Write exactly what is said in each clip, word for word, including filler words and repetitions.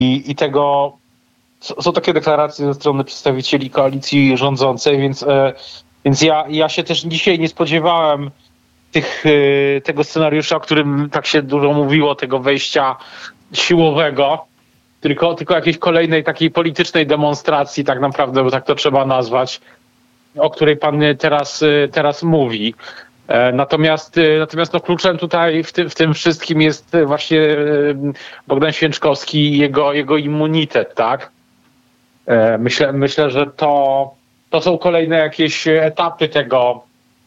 i tego, są takie deklaracje ze strony przedstawicieli koalicji rządzącej, więc, więc ja, ja się też dzisiaj nie spodziewałem tych, tego scenariusza, o którym tak się dużo mówiło, tego wejścia siłowego, tylko, tylko jakiejś kolejnej takiej politycznej demonstracji tak naprawdę, bo tak to trzeba nazwać, o której pan teraz, teraz mówi. Natomiast, natomiast no kluczem tutaj w tym, w tym wszystkim jest właśnie Bogdan Święczkowski i jego, jego immunitet, tak? Myślę, myślę, że to, to są kolejne jakieś etapy tego,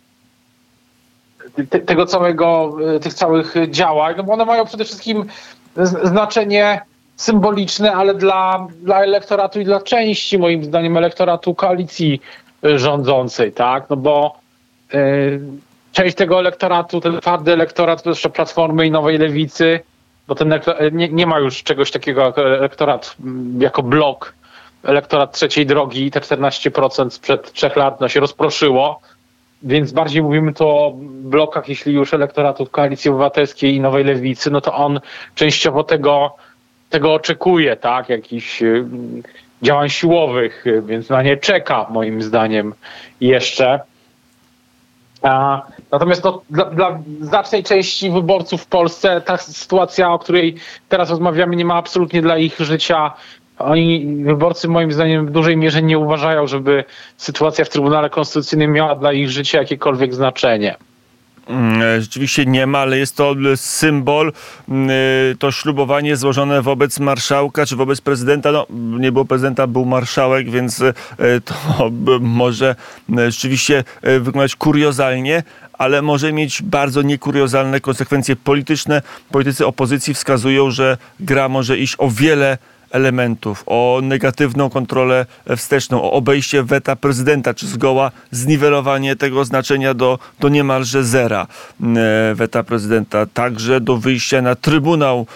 te, tego całego, tych całych działań, no bo one mają przede wszystkim znaczenie symboliczne, ale dla, dla elektoratu i dla części, moim zdaniem, elektoratu koalicji rządzącej, tak? No bo yy, część tego elektoratu, ten twardy elektorat, to jeszcze Platformy i Nowej Lewicy, bo ten nie, nie ma już czegoś takiego jak elektorat jako blok, elektorat trzeciej drogi, te czternaście procent sprzed trzech lat no, się rozproszyło, więc bardziej mówimy tu o blokach, jeśli już elektoratów Koalicji Obywatelskiej i Nowej Lewicy, no to on częściowo tego, tego oczekuje, tak, jakichś y, działań siłowych, y, więc na nie czeka moim zdaniem jeszcze. A, natomiast no, dla, dla znacznej części wyborców w Polsce ta sytuacja, o której teraz rozmawiamy, nie ma absolutnie dla ich życia. Oni, wyborcy moim zdaniem w dużej mierze nie uważają, żeby sytuacja w Trybunale Konstytucyjnym miała dla ich życia jakiekolwiek znaczenie. Rzeczywiście nie ma, ale jest to symbol, to ślubowanie złożone wobec marszałka, czy wobec prezydenta, no nie było prezydenta, był marszałek, więc to może rzeczywiście wyglądać kuriozalnie, ale może mieć bardzo niekuriozalne konsekwencje polityczne. Politycy opozycji wskazują, że gra może iść o wiele elementów, o negatywną kontrolę wsteczną, o obejście weta prezydenta, czy zgoła zniwelowanie tego znaczenia do, do niemalże zera weta prezydenta, także do wyjścia na Trybunał,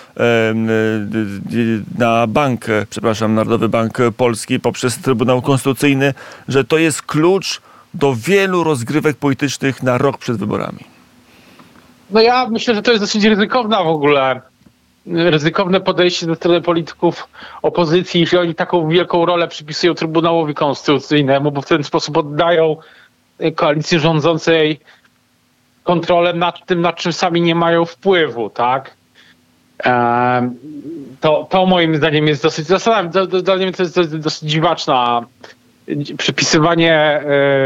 na bank, przepraszam, Narodowy Bank Polski poprzez Trybunał Konstytucyjny, że to jest klucz do wielu rozgrywek politycznych na rok przed wyborami. No ja myślę, że to jest dosyć ryzykowna w ogóle ryzykowne podejście ze strony polityków opozycji, jeśli oni taką wielką rolę przypisują Trybunałowi Konstytucyjnemu, bo w ten sposób oddają koalicji rządzącej kontrolę nad tym, nad czym sami nie mają wpływu, tak? To, to moim zdaniem jest dosyć, zdaniem to jest dosyć dziwaczna. Przypisywanie,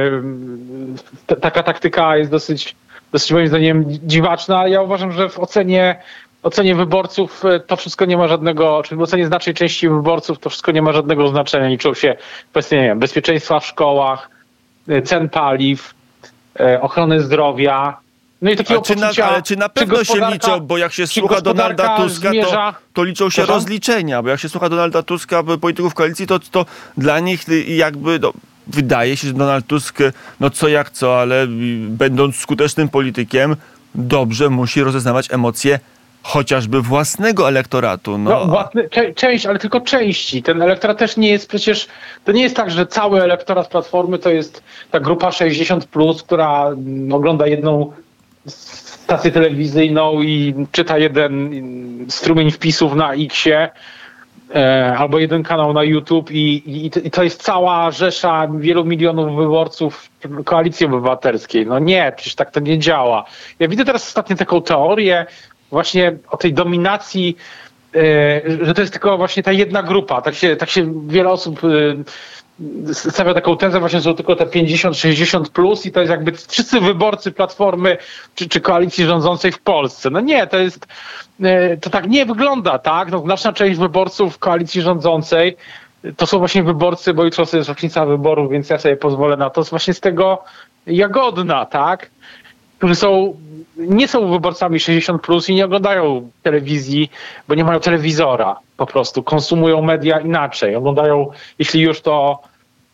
taka taktyka jest dosyć, dosyć moim zdaniem dziwaczna. Ja uważam, że w ocenie W ocenie wyborców to wszystko nie ma żadnego, czyli w ocenie znacznej części wyborców to wszystko nie ma żadnego znaczenia. Liczą się kwestie, nie wiem, bezpieczeństwa w szkołach, cen paliw, ochrony zdrowia. No i takiego czy poczucia, na, ale czy na pewno czy się liczą, bo jak się słucha Donalda Tuska, zmierza, to, to liczą się proszę? rozliczenia, bo jak się słucha Donalda Tuska, polityków koalicji, to, to dla nich jakby... No, wydaje się, że Donald Tusk, no co jak co, ale będąc skutecznym politykiem, dobrze musi rozeznawać emocje chociażby własnego elektoratu. No, no własny, cze- część, ale tylko części. Ten elektorat też nie jest przecież, to nie jest tak, że cały elektorat Platformy to jest ta grupa sześćdziesiąt plus, która ogląda jedną stację telewizyjną i czyta jeden strumień wpisów na X-ie, e, albo jeden kanał na YouTube i, i, i to jest cała rzesza wielu milionów wyborców Koalicji Obywatelskiej. No nie, przecież tak to nie działa. Ja widzę teraz ostatnio taką teorię właśnie o tej dominacji, yy, że to jest tylko właśnie ta jedna grupa. Tak się, tak się wiele osób yy, stawia taką tezę, właśnie, że są tylko te pięćdziesiąt sześćdziesiąt plus i to jest jakby wszyscy wyborcy Platformy czy, czy koalicji rządzącej w Polsce. No nie, to jest, yy, to tak nie wygląda, tak? No, znaczna część wyborców koalicji rządzącej to są właśnie wyborcy, bo jutro jest rocznica wyborów, więc ja sobie pozwolę na to, jest właśnie z tego Jagodna, tak? Którzy są, nie są wyborcami sześćdziesiąt plus i nie oglądają telewizji, bo nie mają telewizora po prostu. Konsumują media inaczej. Oglądają, jeśli już, to,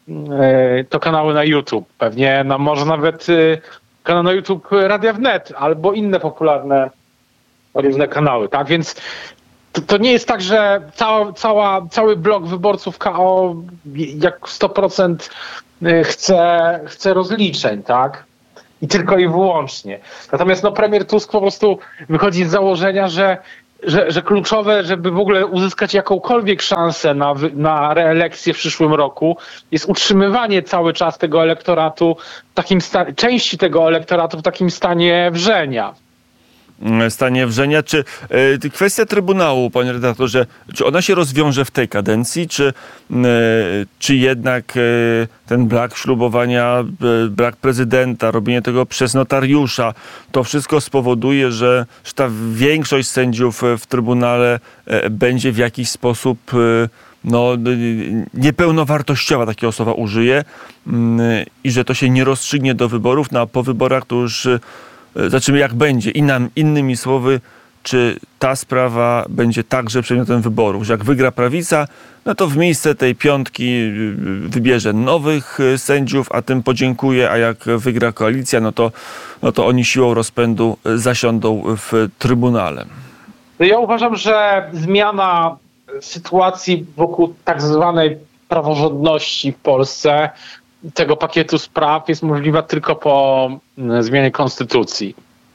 to kanały na YouTube. Pewnie no, może nawet kanał na YouTube Radia Wnet albo inne popularne różne kanały. Tak więc to, to nie jest tak, że cała, cała, cały blok wyborców K O jak sto procent chce, chce rozliczeń, tak? I tylko i wyłącznie. Natomiast no, premier Tusk po prostu wychodzi z założenia, że że, że kluczowe, żeby w ogóle uzyskać jakąkolwiek szansę na, na reelekcję w przyszłym roku, jest utrzymywanie cały czas tego elektoratu, w takim sta- części tego elektoratu w takim stanie wrzenia. Stanie wrzenia. Czy y, kwestia Trybunału, panie redaktorze, czy ona się rozwiąże w tej kadencji, czy, y, czy jednak y, ten brak ślubowania, y, brak prezydenta, robienie tego przez notariusza, to wszystko spowoduje, że, że ta większość sędziów w Trybunale y, będzie w jakiś sposób y, no, y, niepełnowartościowa, takie słowa użyję, y, i że to się nie rozstrzygnie do wyborów, no a po wyborach to już y, Zobaczymy, jak będzie. Inna, innymi słowy, czy ta sprawa będzie także przedmiotem wyborów, że jak wygra prawica, no to w miejsce tej piątki wybierze nowych sędziów, a tym podziękuję, a jak wygra koalicja, no to, no to oni siłą rozpędu zasiądą w Trybunale. Ja uważam, że zmiana sytuacji wokół tak zwanej praworządności w Polsce, tego pakietu spraw, jest możliwa tylko po zmianie konstytucji.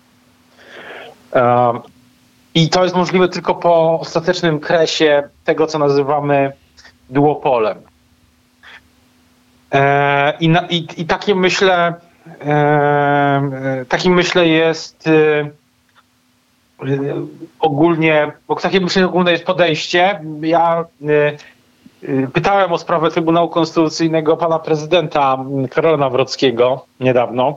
I to jest możliwe tylko po ostatecznym kresie tego, co nazywamy duopolem. I, na, i, i takie myślę, takim myślę jest ogólnie, bo takie myślę ogólne jest podejście. Ja pytałem o sprawę Trybunału Konstytucyjnego pana prezydenta Karola Nawrockiego niedawno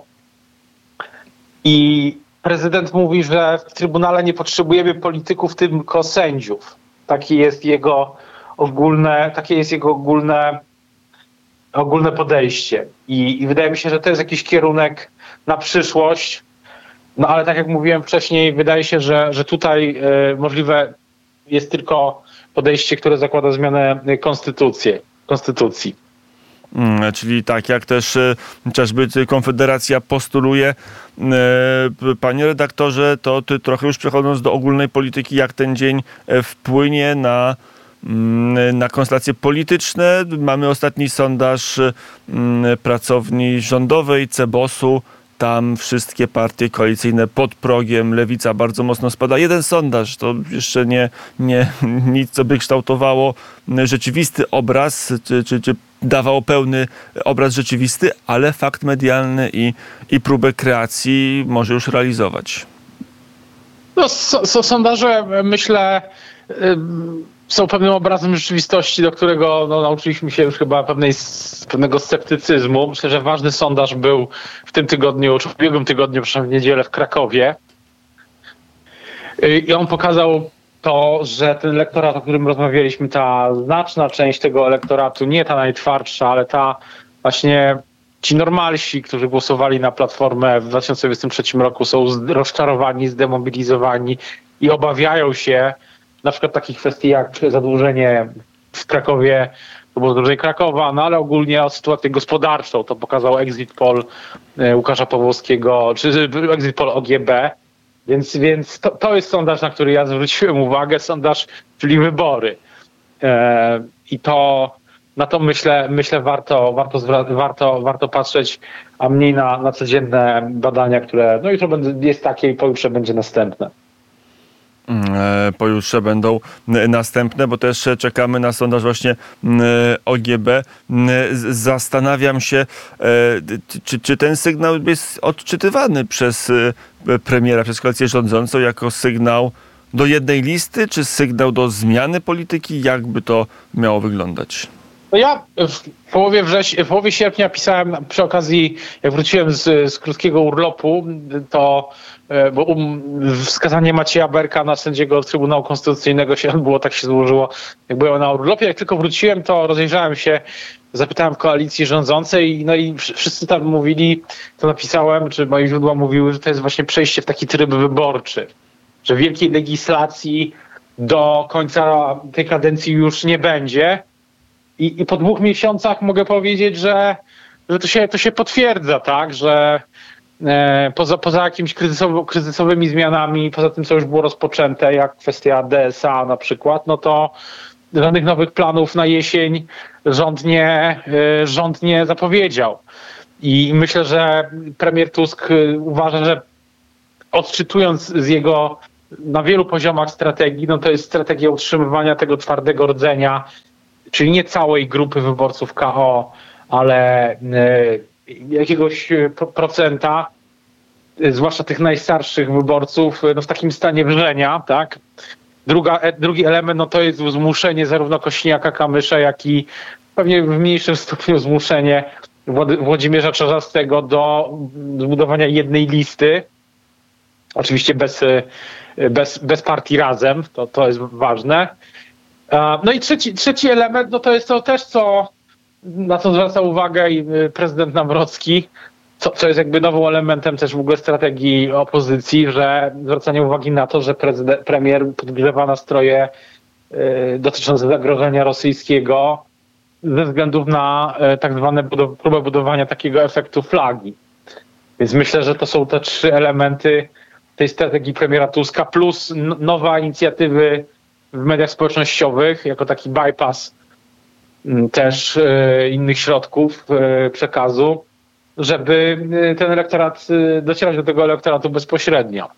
i prezydent mówi, że w Trybunale nie potrzebujemy polityków, tylko sędziów. Takie jest jego ogólne, takie jest jego ogólne, ogólne podejście. I, I wydaje mi się, że to jest jakiś kierunek na przyszłość. No ale tak jak mówiłem wcześniej, wydaje się, że, że tutaj y, możliwe jest tylko podejście, które zakłada zmianę konstytucji. konstytucji. Hmm, czyli tak, jak też chociażby Konfederacja postuluje. Panie redaktorze, to ty trochę już przechodząc do ogólnej polityki, jak ten dzień wpłynie na, na konstelacje polityczne. Mamy ostatni sondaż pracowni rządowej, Cebosu. Tam wszystkie partie koalicyjne pod progiem, Lewica bardzo mocno spada. Jeden sondaż, to jeszcze nie, nie nic, co by kształtowało rzeczywisty obraz, czy, czy, czy dawało pełny obraz rzeczywisty, ale fakt medialny i, i próbę kreacji może już realizować. No, so, so, sondaże, myślę, y są pewnym obrazem rzeczywistości, do którego no, nauczyliśmy się już chyba pewnej, pewnego sceptycyzmu. Myślę, że ważny sondaż był w tym tygodniu, czy w ubiegłym tygodniu, przepraszam, w niedzielę w Krakowie. I on pokazał to, że ten elektorat, o którym rozmawialiśmy, ta znaczna część tego elektoratu, nie ta najtwardsza, ale ta właśnie ci normalsi, którzy głosowali na Platformę w dwa tysiące dwudziestym trzecim roku, są rozczarowani, zdemobilizowani i obawiają się na przykład takich kwestii jak zadłużenie w Krakowie, to było zadłużenie Krakowa, no ale ogólnie o sytuację gospodarczą. To pokazał exit poll Łukasza Pawłowskiego, czy exit poll O G B. Więc, więc to, to jest sondaż, na który ja zwróciłem uwagę. Sondaż, czyli wybory. E, I to na to myślę, myślę warto, warto, warto, warto patrzeć, a mniej na, na codzienne badania, które no jutro jest takie i pojutrze będzie następne. Pojutrze będą następne, bo też czekamy na sondaż właśnie O G B. Zastanawiam się, czy, czy ten sygnał jest odczytywany przez premiera, przez koalicję rządzącą jako sygnał do jednej listy, czy sygnał do zmiany polityki? Jak by to miało wyglądać? No ja w połowie, września, w połowie sierpnia pisałem przy okazji, jak wróciłem z, z krótkiego urlopu, to bo um, wskazanie Macieja Berka na sędziego Trybunału Konstytucyjnego się odbyło, tak się złożyło, jak byłem na urlopie. Jak tylko wróciłem, to rozejrzałem się, zapytałem koalicji rządzącej, no i wszyscy tam mówili, to napisałem, czy moje źródła mówiły, że to jest właśnie przejście w taki tryb wyborczy, że wielkiej legislacji do końca tej kadencji już nie będzie. I, i po dwóch miesiącach mogę powiedzieć, że, że to się, to się potwierdza, tak, że e, poza, poza jakimiś kryzysowo, kryzysowymi zmianami, poza tym, co już było rozpoczęte, jak kwestia D S A na przykład, no to żadnych nowych planów na jesień rząd nie, e, rząd nie zapowiedział. I myślę, że premier Tusk uważa, że odczytując z jego na wielu poziomach strategii, no to jest strategia utrzymywania tego twardego rdzenia, czyli nie całej grupy wyborców K O, ale jakiegoś procenta, zwłaszcza tych najstarszych wyborców, no w takim stanie wrzenia, tak? Druga, drugi element, no to jest zmuszenie zarówno Kośniaka-Kamysza, jak i pewnie w mniejszym stopniu zmuszenie Włodzimierza Czarzastego do zbudowania jednej listy. Oczywiście bez, bez, bez partii Razem, to, to jest ważne. No i trzeci, trzeci element, no to jest to też, co, na co zwraca uwagę i prezydent Nawrocki, co, co jest jakby nowym elementem też w ogóle strategii opozycji, że zwracanie uwagi na to, że prezydent, premier podgrzewa nastroje y, dotyczące zagrożenia rosyjskiego ze względów na y, tak zwane budow- próbę budowania takiego efektu flagi. Więc myślę, że to są te trzy elementy tej strategii premiera Tuska, plus n- nowe inicjatywy w mediach społecznościowych, jako taki bypass y, też y, innych środków y, przekazu, żeby ten elektorat, docierać do tego elektoratu bezpośrednio.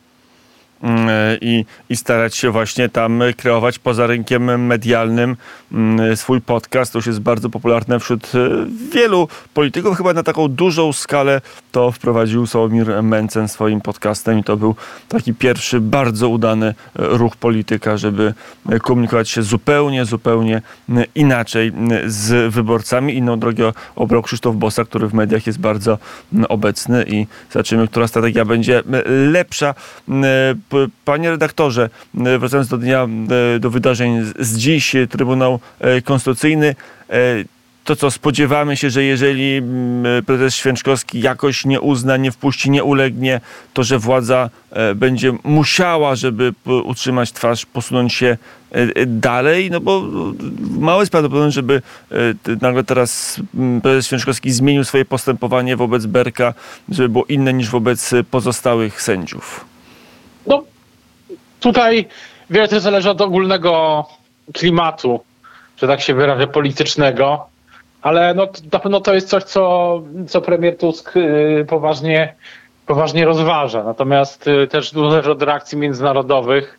I, I starać się właśnie tam kreować poza rynkiem medialnym swój podcast. To już jest bardzo popularne wśród wielu polityków. Chyba na taką dużą skalę to wprowadził Sławomir Mencen swoim podcastem i to był taki pierwszy bardzo udany ruch polityka, żeby komunikować się zupełnie, zupełnie inaczej z wyborcami. Inną drogę obrał Krzysztof Bosak, który w mediach jest bardzo obecny i zobaczymy, która strategia będzie lepsza. Panie redaktorze, wracając do dnia, do wydarzeń z dziś, Trybunał Konstytucyjny, to co, spodziewamy się, że jeżeli prezes Święczkowski jakoś nie uzna, nie wpuści, nie ulegnie, to że władza będzie musiała, żeby utrzymać twarz, posunąć się dalej, no bo mało jest prawdopodobne, żeby nagle teraz prezes Święczkowski zmienił swoje postępowanie wobec Berka, żeby było inne niż wobec pozostałych sędziów. No, tutaj wiele też zależy od ogólnego klimatu, że tak się wyrażę, politycznego, ale no, na pewno to jest coś, co, co premier Tusk poważnie, poważnie rozważa. Natomiast też zależy od reakcji międzynarodowych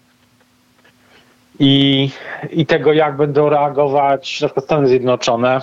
i, i tego, jak będą reagować na przykład Stany Zjednoczone.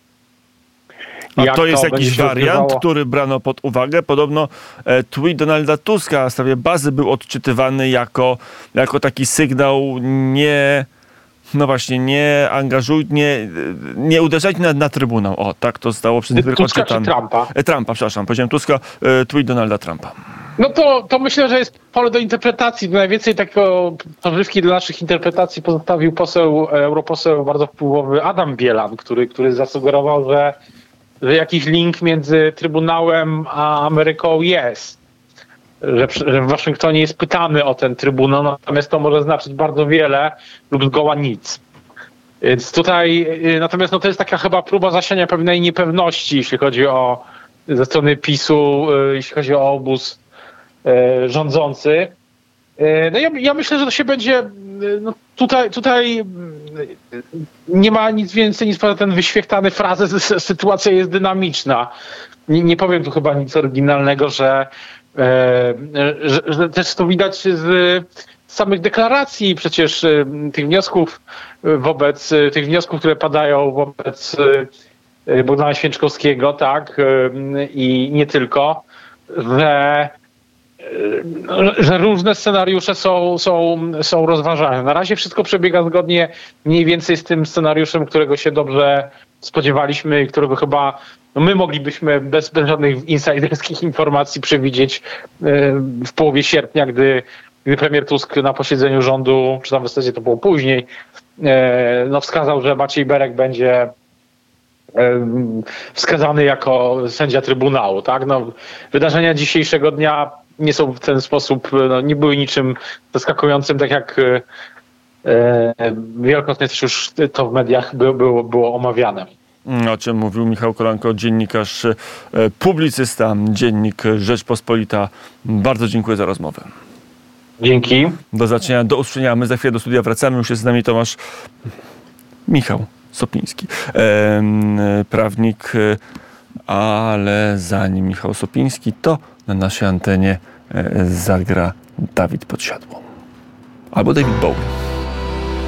A to jest to jakiś wariant, odbywało? Który brano pod uwagę. Podobno e, tweet Donalda Tuska w sprawie bazy był odczytywany jako, jako taki sygnał nie, no właśnie, nie angażuj, nie, nie uderzać na, na Trybunał. O, tak to zostało przez niektórych odczytane. Tuska czy Trumpa? E, Trumpa, przepraszam, powiedziałem Tuska, e, tweet Donalda Trumpa. No to, to myślę, że jest pole do interpretacji. Najwięcej takiego pożywki dla naszych interpretacji pozostawił poseł, europoseł bardzo wpływowy Adam Bielan, który, który zasugerował, że że jakiś link między Trybunałem a Ameryką jest. Że, że w Waszyngtonie jest pytany o ten Trybunał, natomiast to może znaczyć bardzo wiele lub zgoła nic. Więc tutaj, natomiast no to jest taka chyba próba zasiania pewnej niepewności, jeśli chodzi o ze strony PiSu, jeśli chodzi o obóz e, rządzący. E, no ja, ja myślę, że to się będzie, no tutaj, tutaj nie ma nic więcej niż poza ten wyświechtany frazes, sytuacja jest dynamiczna. Nie, nie powiem tu chyba nic oryginalnego, że, e, że, że też to widać z samych deklaracji przecież tych wniosków wobec, tych wniosków, które padają wobec Bogdana Święczkowskiego, tak, i nie tylko, że że różne scenariusze są, są, są rozważane. Na razie wszystko przebiega zgodnie mniej więcej z tym scenariuszem, którego się dobrze spodziewaliśmy i którego chyba no my moglibyśmy bez, bez żadnych insiderskich informacji przewidzieć w połowie sierpnia, gdy, gdy premier Tusk na posiedzeniu rządu, czy tam w zasadzie to było później, no wskazał, że Maciej Berek będzie wskazany jako sędzia Trybunału. Tak? No, wydarzenia dzisiejszego dnia nie są w ten sposób, no, nie były niczym zaskakującym, tak jak e, wielokrotnie też już to w mediach było, było, było omawiane. O czym mówił Michał Kolanko, dziennikarz, e, publicysta, dziennik Rzeczpospolita. Bardzo dziękuję za rozmowę. Dzięki. Do zobaczenia, do usłyszenia. My za chwilę do studia wracamy. Już jest z nami Tomasz Michał Sopiński, e, prawnik, ale zanim Michał Sopiński, to na naszej antenie zagra Dawid Podsiadło. Albo David Bowie.